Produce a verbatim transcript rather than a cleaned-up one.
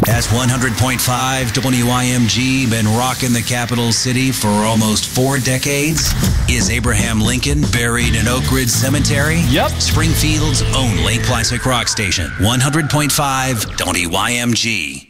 Has one hundred point five W I M G been rocking the capital city for almost four decades? Is Abraham Lincoln buried in Oak Ridge Cemetery? Yep. Springfield's only classic rock station, one hundred point five W I M G.